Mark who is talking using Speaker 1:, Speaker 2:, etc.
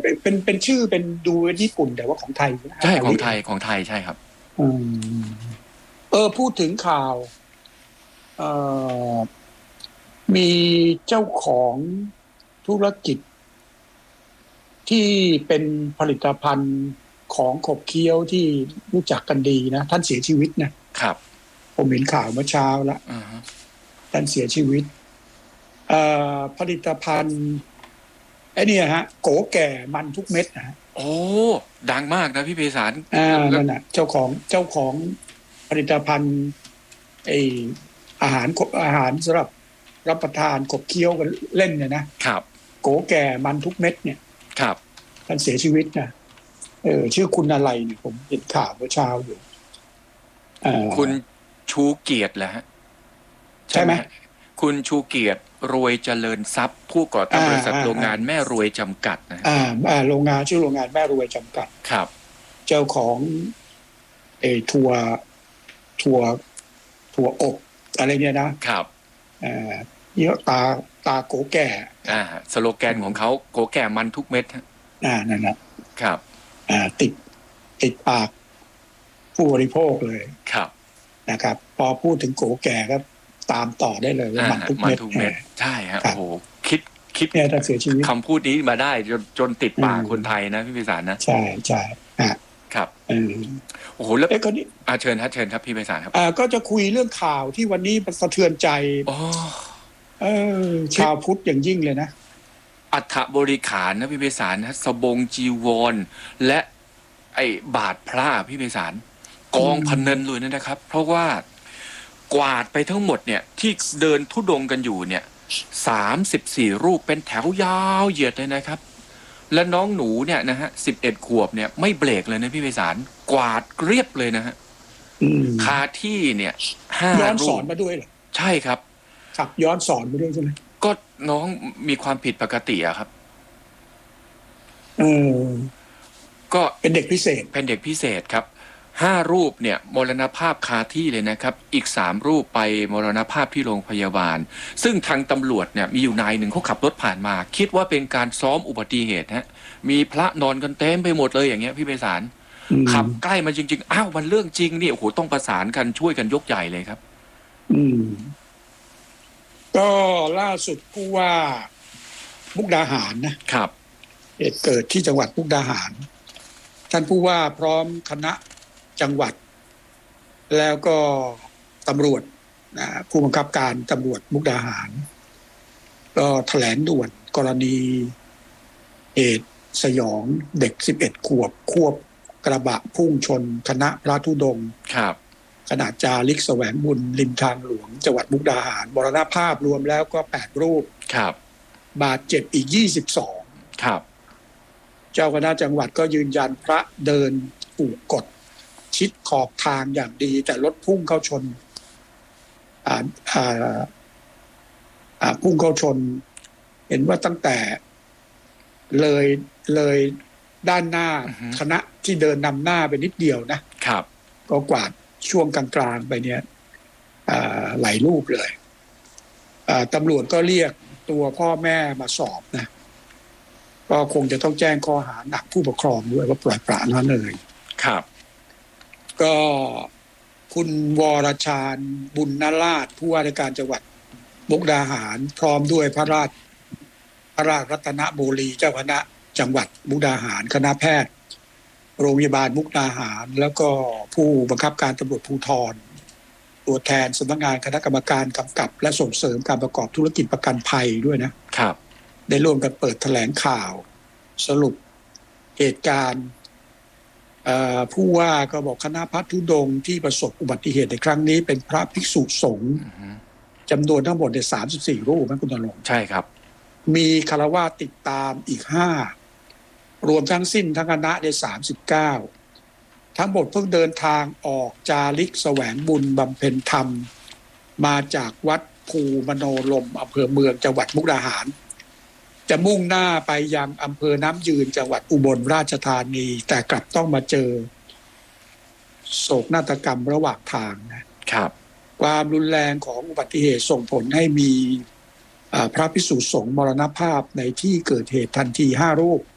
Speaker 1: เป็นชื่อเป็นดูญี่ปุ่นแต่ว่าของไทย
Speaker 2: ใช่ของไทยใช่ครับ
Speaker 1: พูดถึงข่าวมีเจ้าของธุรกิจที่เป็นผลิตภัณฑ์ของขบเคี้ยวที่รู้จักกันดีนะท่านเสียชีวิตนะครับผมเห็นข่าวเมื่อเช้าแล้วท่านเสียชีวิตผลิตภัณฑ์ไอ้นี่ฮะโกแก่มันทุกเม็ดนะฮะ
Speaker 2: โอ้ดังมากนะพี่ไพศาล
Speaker 1: นั่นน่ะเจ้าของผลิตภัณฑ์ไออาหารสำหรับรับประทานขบเคี้ยวกันเล่นเนี่ยนะครับโกแก่มันทุกเม็ดเนี่ย
Speaker 2: ครับ
Speaker 1: ท่านเสียชีวิตนะชื่อคุณอะไรเนี่ยผมเห็นข่าวเมื่อเช้าอยู่
Speaker 2: คุณชูเกียรติแหละฮะ
Speaker 1: ใช่ไหม
Speaker 2: คุณชูเกียรติรวยเจริญทรัพย์ผู้ก่อตั้งบริษัทโรงงานแม่รวยจำกัดนะ
Speaker 1: โรงงานชื่อโรงงานแม่รวยจำกัด
Speaker 2: ครับ
Speaker 1: เจ้าของถั่วอบอะไรเนี่ยนะครับเยอะตาโกแก่
Speaker 2: สโลแกนของเขาโกแก่มันทุกเม็ด
Speaker 1: นั่นแหละ
Speaker 2: ครับ
Speaker 1: ติดปากผู้บริโภคเลย
Speaker 2: ครับ
Speaker 1: นะครับพอพูดถึงโกแก่ก็ตามต่อได้เลยว่ามันทุกเม็ด
Speaker 2: ใช่ครับโอ้โหคิด
Speaker 1: เนี่ยถ้าเสียชีวิต
Speaker 2: คำพูดนี้มาได้จนติดปากคนไทยนะพี่ไพศาลนะ
Speaker 1: ใช่
Speaker 2: ครับโอ้โหแล้วก็นี่เชิญครับพี่ไพศาลครับ
Speaker 1: ก็จะคุยเรื่องข่าวที่วันนี้สะเทือนใจชาวพุทธอย่างยิ่งเลยนะ
Speaker 2: อัฐบริขารนะพี่ไพศาลนะสบงจีวรและไอ้บาทพระพี่ไพศาลกองพันเนินเลยนะครับเพราะว่ากวาดไปทั้งหมดเนี่ยที่เดินธุดงกันอยู่เนี่ย34รูปเป็นแถวยาวเหยียดเลยนะครับและน้องหนูเนี่ยนะฮะ11 ขวบเนี่ยไม่เบรกเลยนะพี่ไพศาลกวาดเรียบเลยนะฮะคาที่เนี่ย5
Speaker 1: ย้อนสอนมาด้วยเหรอ
Speaker 2: ใช่ครับ
Speaker 1: ย้อนสอนมาด้วยใช่ไหม
Speaker 2: ก็น้องมีความผิดปกติอะครับก็
Speaker 1: เป็นเด็กพิเศษ
Speaker 2: ครับ5รูปเนี่ยมรณภาพคาที่เลยนะครับอีก3รูปไปมรณภาพที่โรงพยาบาลซึ่งทางตำรวจเนี่ยมีอยู่นายหนึ่งเขาขับรถผ่านมาคิดว่าเป็นการซ้อมอุบัติเหตุฮะมีพระนอนกันเต็มไปหมดเลยอย่างเงี้ยพี่ไพศาลขับใกล้มาจริงๆอ้าวมันเรื่องจริงนี่โอ้โหต้องประสานกันช่วยกันยกใหญ่เลยครับ
Speaker 1: ก็ล่าสุดผู้ว่ามุกดาหาร
Speaker 2: นะครับ
Speaker 1: เหตุเกิดที่จังหวัดมุกดาหารท่านผู้ว่าพร้อมคณะจังหวัดแล้วก็ตำรวจผู้บังคับการตำรวจมุกดาหารก็แถลงด่วนกรณีเหตุสยองเด็ก11 ขวบควบกระบะพุ่งชนคณะพระธุดงค์ขณะจาริกแสวงบุญริมทางหลวงจังหวัดมุกดาหารมรณภาพรวมแล้วก็8 รูปบาดเจ็บอีก22เจ้าคณะจังหวัดก็ยืนยันพระเดินถูกกดชิดขอบทางอย่างดีแต่รถพุ่งเข้าชนพุ่งเข้าชนเห็นว่าตั้งแต่เลยด้านหน้าคณะที่เดินนำหน้าไปนิดเดียวนะครับก็กวาดช่วงกลางๆไปเนี่ยหลายรูปเลยตำรวจก็เรียกตัวพ่อแม่มาสอบนะก็คงจะต้องแจ้งข้อหาหนักผู้ปกครองด้วยว่าปล่อยปละละเลย
Speaker 2: ครับ
Speaker 1: ก็คุณวรชาญบุญนราชผู้ว่าราชการจังหวัดมุกดาหารพร้อมด้วยพระราชรัตนบุรีเจ้าคณะจังหวัดมุกดาหารคณะแพทย์โรงพยาบาลมุกดาหารแล้วก็ผู้บังคับการตำรวจภูธรตัวแทนสำนักงานคณะกรรมการกำกับและส่งเสริมการประกอบธุรกิจประกันภัยด้วยนะครับได้ร่วมกันเปิดแถลงข่าวสรุปเหตุการณ์ผู้ว่าก็บอกคณะพระธุดงค์ที่ประสบอุบัติเหตุในครั้งนี้เป็นพระภิกษุสงฆ์จำนวนทั้งหมด34 รูปนะคุณณรงค์
Speaker 2: ใช่ครับ
Speaker 1: มีคฤหัสถ์ติดตามอีก5รวมทั้งสิ้นทั้งคณะได้39ทั้งหมดเพิ่งเดินทางออกจาริกแสวงบุญบำเพ็ญธรรมมาจากวัดภูมโนลมอำเภอเมืองจังหวัดมุกดาหารจะมุ่งหน้าไปยังอำเภอน้ำยืนจังหวัดอุบลราชธานีแต่กลับต้องมาเจอโศกนาฏกรรมระหว่างทาง
Speaker 2: นะครับ
Speaker 1: ความรุนแรงของอุบัติเหตุส่งผลให้มีพระภิกษุสงฆ์มรณภาพในที่เกิดเหตุทันที5 รูป